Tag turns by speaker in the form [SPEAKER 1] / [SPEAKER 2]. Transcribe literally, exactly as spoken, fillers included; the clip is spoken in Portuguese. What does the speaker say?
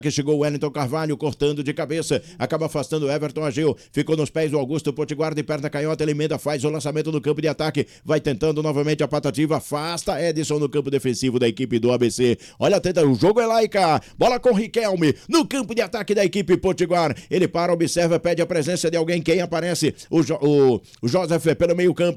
[SPEAKER 1] Que chegou o Wellington Carvalho cortando de cabeça, acaba afastando o Everton Ageu, ficou nos pés do Augusto Potiguar de perna canhota, ele emenda, faz o lançamento no campo de ataque, vai tentando novamente a patativa, afasta Edson no campo defensivo da equipe do A B C. Olha, tenta, o jogo é lá e cá, bola com Riquelme, no campo de ataque da equipe Potiguar, ele para, observa, pede a presença de alguém, quem aparece? O, jo, o, o Joseph pelo meio campo.